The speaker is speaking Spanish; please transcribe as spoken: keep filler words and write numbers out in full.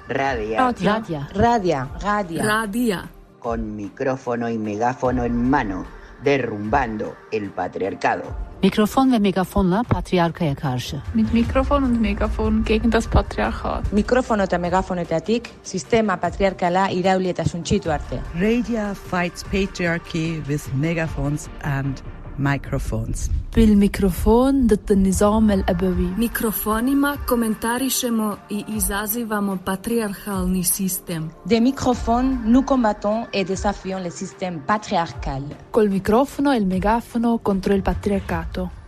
Radia. Radia. Radia. Radia. Radia. Con micrófono y megáfono en mano, derrumbando el patriarcado. Mikrofon ve megafonla patriarkaya karşı. Mit Mikrofon und Megafon gegen das Patriarchat. Mikrofono eta megafonoetatik sistema patriarkala irauli eta suntsitu arte. Radia fights patriarchy with megaphones and microphones. بالميكروفون ضد النظام الأبوي. Mikrofonima komentarišemo i izazivamo patriarhalni sistem. Des microphones, nous combattons et désafions le système patriarcal. Col microfono e il megafono contro il patriarcato.